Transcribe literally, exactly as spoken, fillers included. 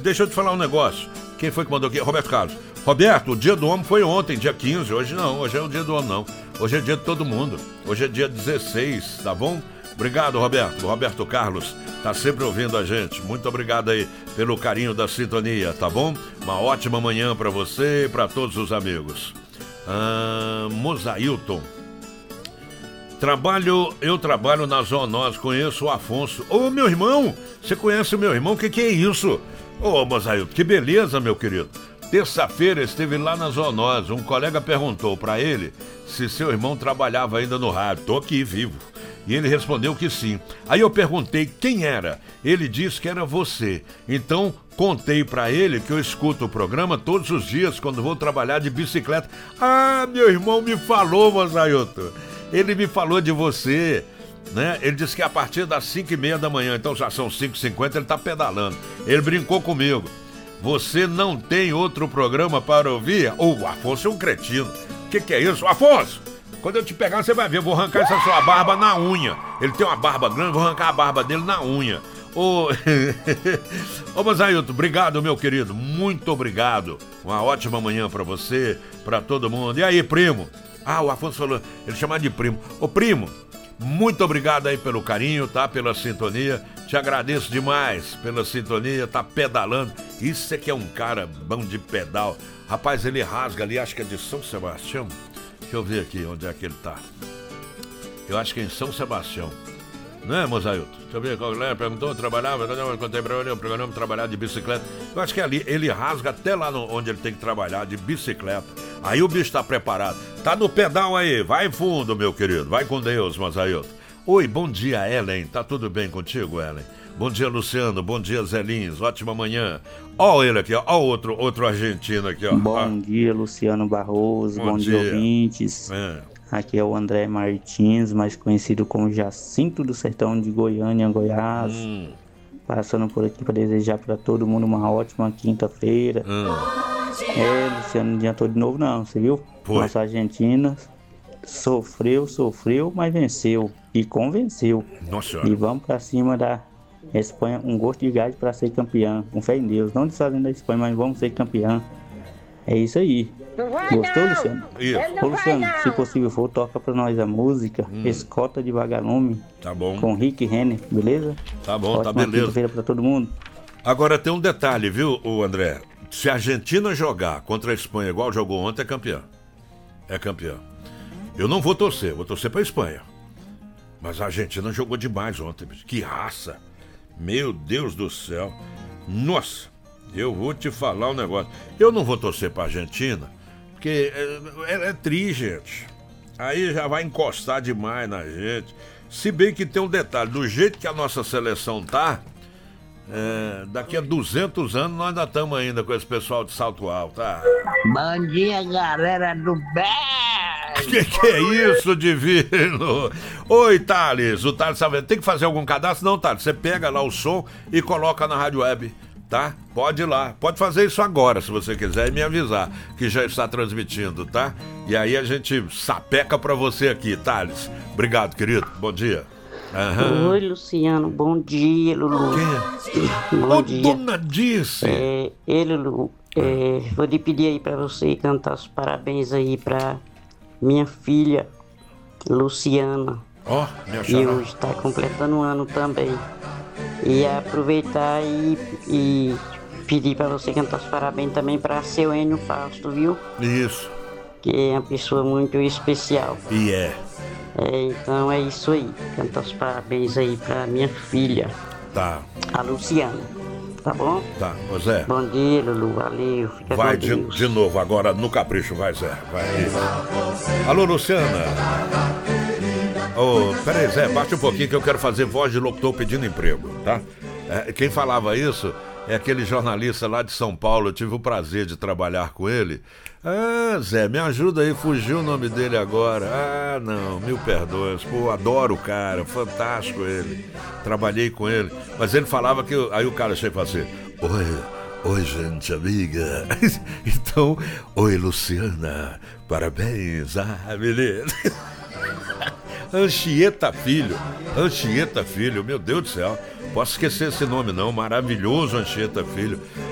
deixa eu te falar um negócio. Quem foi que mandou aqui? Roberto Carlos. Roberto, o dia do homem foi ontem, dia quinze. Hoje não, hoje é o dia do homem não. Hoje é dia de todo mundo. Hoje é dia dezesseis, tá bom? Obrigado, Roberto. Roberto Carlos tá sempre ouvindo a gente. Muito obrigado aí pelo carinho da sintonia, tá bom? Uma ótima manhã pra você e pra todos os amigos. Ah, Mosailton. Trabalho, eu trabalho na Zoonose, conheço o Afonso. Ô, meu irmão, você conhece o meu irmão? O que que é isso? Ô, Mosailton, que beleza, meu querido. Terça-feira esteve lá na Zoonose. Um colega perguntou pra ele se seu irmão trabalhava ainda no rádio. Tô aqui, vivo. E ele respondeu que sim. Aí eu perguntei quem era. Ele disse que era você. Então, contei pra ele que eu escuto o programa todos os dias quando vou trabalhar de bicicleta. Ah, meu irmão me falou, Mosailton. Ele me falou de você, né? Ele disse que a partir das cinco e meia da manhã, então já são cinco e cinquenta, ele tá pedalando. Ele brincou comigo. Você não tem outro programa para ouvir? Ô, oh, o Afonso é um cretino. O que que é isso? Afonso, quando eu te pegar, você vai ver. Eu vou arrancar essa sua barba na unha. Ele tem uma barba grande, vou arrancar a barba dele na unha. Ô, oh... Ô, Mosailton, obrigado, meu querido. Muito obrigado. Uma ótima manhã para você, para todo mundo. E aí, primo? Ah, o Afonso falou, ele chama de primo. Ô, primo, muito obrigado aí pelo carinho, tá? Pela sintonia. Te agradeço demais pela sintonia, tá pedalando. Isso é que é um cara bom de pedal. Rapaz, ele rasga ali, acho que é de São Sebastião. Deixa eu ver aqui onde é que ele tá. Eu acho que é em São Sebastião. Não é, Mosailton? Deixa eu ver, qual é? Perguntou, trabalhava, eu contei pra ele, o programa trabalhar de bicicleta. Eu acho que ali, ele rasga até lá no, onde ele tem que trabalhar, de bicicleta. Aí o bicho tá preparado. Tá no pedal aí, vai fundo, meu querido. Vai com Deus, Mosailton. Oi, bom dia, Ellen. Tá tudo bem contigo, Ellen? Bom dia, Luciano. Bom dia, Zé Lins. Ótima manhã. Ó ele aqui, ó. Ó outro, outro argentino aqui, ó. Bom ó. dia, Luciano Barroso. Bom, bom dia, dia, ouvintes. É. Aqui é o André Martins, mais conhecido como Jacinto do Sertão de Goiânia, Goiás. Hum. Passando por aqui para desejar para todo mundo uma ótima quinta-feira. Hum. É, Luciano, não adiantou de novo não, você viu? Foi. Nossa Argentina sofreu, sofreu, mas venceu. E convenceu. Nossa. E vamos para cima da Espanha, um gosto de gás para ser campeão. Com fé em Deus. Não desfazendo da Espanha, mas vamos ser campeão. É isso aí. Gostou, Luciano? Isso. Ô, Luciano, se possível for, toca pra nós a música hum. Escota de Vagalume. Tá bom. Com Rick Renner, beleza? Tá bom, ótima tá beleza. Quinta-feira pra todo mundo. Agora tem um detalhe, viu, o André? Se a Argentina jogar contra a Espanha igual jogou ontem, é campeão. É campeão. Eu não vou torcer, vou torcer pra Espanha. Mas a Argentina jogou demais ontem. Que raça. Meu Deus do céu. Nossa, eu vou te falar um negócio. Eu não vou torcer pra Argentina, porque é, é, é tri, gente. Aí já vai encostar demais na gente. Se bem que tem um detalhe, do jeito que a nossa seleção tá, é, daqui a duzentos anos nós ainda estamos ainda com esse pessoal de salto alto, tá? Bom dia, galera do bem! Que que é isso, divino? Oi, Thales, o Thales sabe, tem que fazer algum cadastro? Não, Thales, você pega lá o som e coloca na rádio web, tá? Pode ir lá, pode fazer isso agora, se você quiser, e me avisar que já está transmitindo, tá? E aí a gente sapeca pra você aqui, Thales. Obrigado, querido, bom dia. Uhum. Oi, Luciano, bom dia, Lulu. Quem? Bom Ô, dia. Dona Dice. É, ele, Lulu, é, vou lhe pedir aí pra você cantar os parabéns aí pra minha filha, Luciana. Ó, oh, minha que hoje está completando um ano também. E aproveitar e, e pedir para você cantar os parabéns também para seu Enio Fausto, viu? Isso. Que é uma pessoa muito especial. E é. É, então é isso aí. Cantar os parabéns aí para minha filha. Tá. A Luciana. Tá bom? Tá, ô Zé. Bom dia, Lulu. Valeu. Fica vai com de, Deus. de novo, agora no capricho, vai, Zé. Vai. Alô, Luciana. Ô, oh, peraí, Zé, bate um pouquinho que eu quero fazer voz de locutor pedindo emprego, tá? É, quem falava isso é aquele jornalista lá de São Paulo, eu tive o prazer de trabalhar com ele. Ah, Zé, me ajuda aí, fugiu o nome dele agora. Ah, não, mil perdões. Pô, adoro o cara, fantástico ele. Trabalhei com ele. Mas ele falava que... Aí o cara chega e fala assim, oi, oi, gente, amiga. Então, oi, Luciana, parabéns. Ah, beleza. Anchieta Filho, Anchieta Filho, meu Deus do céu, posso esquecer esse nome não, maravilhoso Anchieta Filho.